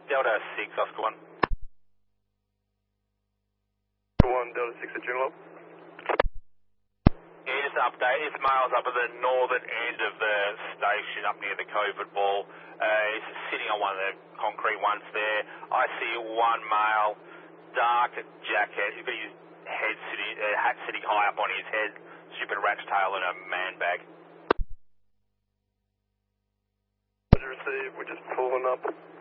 Delta 6, Oscar 1. 1, Delta 6 at Juno. Yeah, just an update. It's males up at the northern end of the station, up near the COVID ball. He's sitting on one of the concrete ones there. I see one male, dark jacket. He's got his hat sitting high up on his head, stupid rat's tail and a man bag. Roger, receive. We're just pulling up.